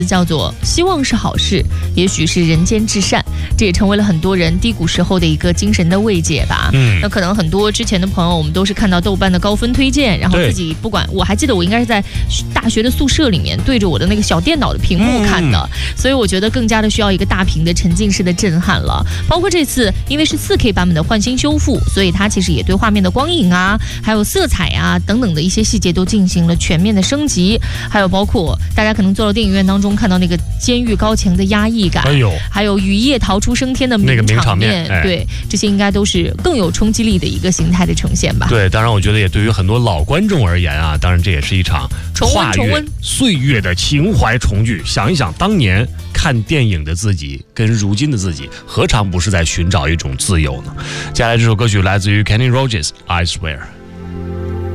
叫做希望是好事，也许是人间至善，这也成为了很多人低谷时候的一个精神的慰藉吧。那可能很多之前的朋友，我们都是看到豆瓣的高分推荐，然后自己不管，我还记得我应该是在大学的宿舍里面对着我的那个小电脑的屏幕看的，所以我觉得更加的需要一个大屏的沉浸式的震撼了。包括这次因为是4K 版本的换新修复，所以它其实也对画面的光影啊，还有色彩啊等等的一些细节都进行了全面的升级，还有包括大家可能坐到电影院当中看到那个监狱高墙的压抑感，还有雨夜逃出升天的名场面，对，这些应该都是更有冲击力的一个形态的呈现吧。 对，当然我觉得也对于很多老观众而言啊，当然这也是一场跨越岁月的情怀重聚。想一想当年看电影的自己跟如今的自己，何尝不是在寻找一种自由呢？接下来这首歌曲来自于 Kenny Rogers， I Swear。